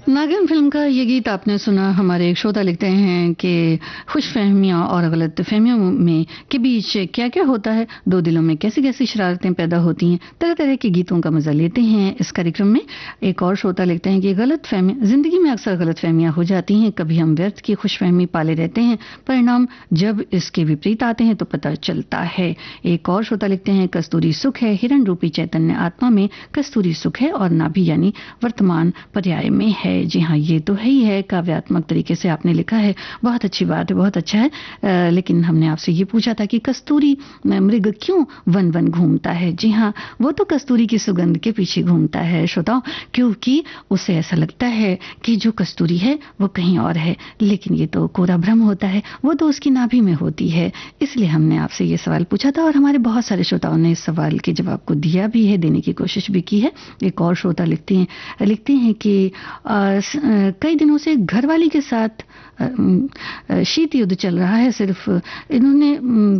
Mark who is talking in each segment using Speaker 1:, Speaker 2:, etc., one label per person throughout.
Speaker 1: नागिन फिल्म का ये गीत आपने सुना। हमारे एक श्रोता लिखते हैं कि खुशफहमियां और गलतफहमियों में के बीच क्या क्या होता है, दो दिलों में कैसी कैसी शरारतें पैदा होती हैं। तरह तरह के गीतों का मजा लेते हैं इस कार्यक्रम में। एक और श्रोता लिखते हैं कि गलतफहमी जिंदगी में अक्सर गलतफहमियां हो जाती हैं। कभी हम व्यर्थ की खुशफहमी पाले रहते हैं, परिणाम जब इसके विपरीत आते हैं तो पता चलता है। एक और श्रोता लिखते हैं कस्तूरी सुख है, हिरण रूपी चैतन्य आत्मा में कस्तूरी सुख है और नाभि यानी वर्तमान पर्याय में है। जी हाँ, ये तो है ही है। काव्यात्मक तरीके से आपने लिखा है, बहुत अच्छी बात है, बहुत अच्छा है। लेकिन हमने आपसे ये पूछा था कि कस्तूरी मृग क्यों वन वन घूमता है। जी हाँ, वो तो कस्तूरी की सुगंध के पीछे घूमता है श्रोताओं, क्योंकि उसे ऐसा लगता है कि जो कस्तूरी है वो कहीं और है। लेकिन ये तो कोरा भ्रम होता है, वो तो उसकी नाभि में होती है। इसलिए हमने आपसे ये सवाल पूछा था और हमारे बहुत सारे श्रोताओं ने इस सवाल के जवाब को दिया भी है, देने की कोशिश भी की है। एक और श्रोता लिखते हैं कि कई दिनों से घरवाली के साथ शीत युद्ध चल रहा है। सिर्फ इन्होंने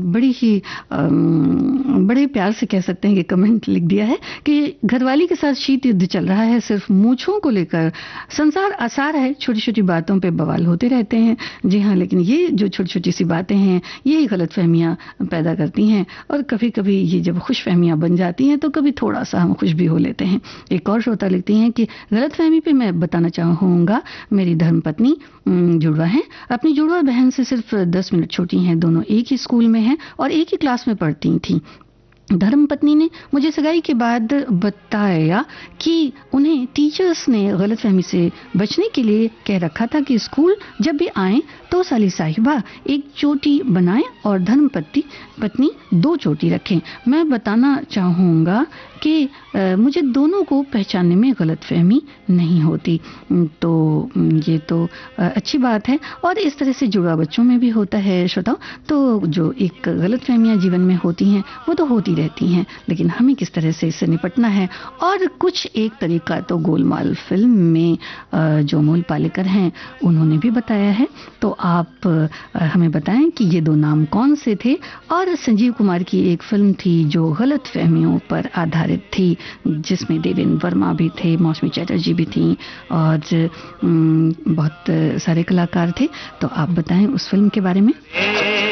Speaker 1: बड़े प्यार से कह सकते हैं कि कमेंट लिख दिया है कि घरवाली के साथ शीत युद्ध चल रहा है, सिर्फ मूंछों को लेकर संसार आसार है, छोटी छोटी बातों पे बवाल होते रहते हैं। जी हाँ, लेकिन ये जो छोटी छोटी सी बातें हैं यही गलतफहमियां पैदा करती हैं और कभी कभी ये जब खुशफहमियां बन जाती हैं तो कभी थोड़ा सा हम खुश भी हो लेते हैं। एक और श्रोता लिखती हैं कि गलतफहमी पे मैं बताना चाहूँगा, मेरी धर्मपत्नी जुड़वा है, अपनी जुड़वा बहन से सिर्फ 10 मिनट छोटी हैं, दोनों एक ही स्कूल में हैं और एक ही क्लास में पढ़ती थीं। धर्मपत्नी ने मुझे सगाई के बाद बताया कि उन्हें टीचर्स ने गलतफहमी से बचने के लिए कह रखा था कि स्कूल जब भी आए तो साली साहिबा एक चोटी बनाएं और धर्मपत्नी 2 चोटी रखें। मैं बताना चाहूँगा कि मुझे दोनों को पहचानने में गलतफहमी नहीं होती। तो ये तो अच्छी बात है और इस तरह से जुड़ा बच्चों में भी होता है श्रोताओ। तो जो एक गलतफहमियां जीवन में होती हैं वो तो होती रहती हैं, लेकिन हमें किस तरह से इससे निपटना है। और कुछ एक तरीका तो गोलमाल फिल्म में जो मूल पालेकर हैं उन्होंने भी बताया है। तो आप हमें बताएं कि ये 2 नाम कौन से थे। और संजीव कुमार की एक फिल्म थी जो गलतफहमियों पर आधारित थी, जिसमें देवेंद्र वर्मा भी थे, मौसमी चटर्जी भी थी और बहुत सारे कलाकार थे। तो आप बताएं उस फिल्म के बारे में।